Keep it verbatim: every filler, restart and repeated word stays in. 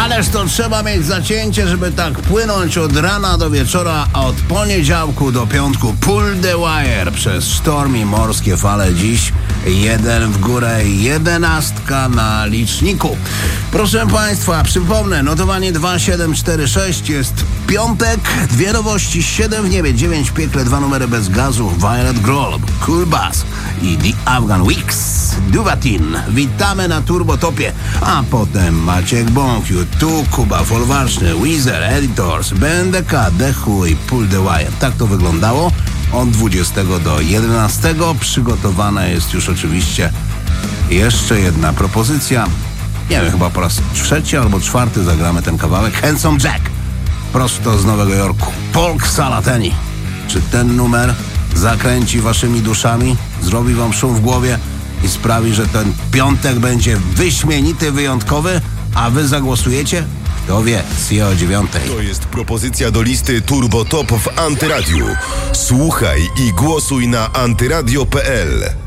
Ależ to trzeba mieć zacięcie, żeby tak płynąć od rana do wieczora, a od poniedziałku do piątku. Pull the wire przez sztorm i morskie fale. Dziś jeden w górę, jedenastka na liczniku. Proszę Państwa, przypomnę, notowanie dwa siedem cztery sześć, jest piątek, dwie nowości, siedem w niebie, dziewięć w piekle, dwa numery bez gazu, Violet Grohl, Cool Bass i The Afghan Weeks, Duvatin. Witamy na Turbotopie, a potem Maciek Bąk, tu Kuba Folwarczny, Weezer, Editors, B N D K, Dechu i Pull the Wire. Tak to wyglądało od dwudziestego do jedenastego. Przygotowana jest już oczywiście jeszcze jedna propozycja. Nie wiem, chyba po raz trzeci albo czwarty zagramy ten kawałek. Handsome Jack, prosto z Nowego Jorku. Polk Salateni. Czy ten numer zakręci waszymi duszami, zrobi wam szum w głowie i sprawi, że ten piątek będzie wyśmienity, wyjątkowy, a wy zagłosujecie? Kto wie, see o dziewiątej. To jest propozycja do listy Turbo Top w Antyradiu. Słuchaj i głosuj na antyradio kropka p l.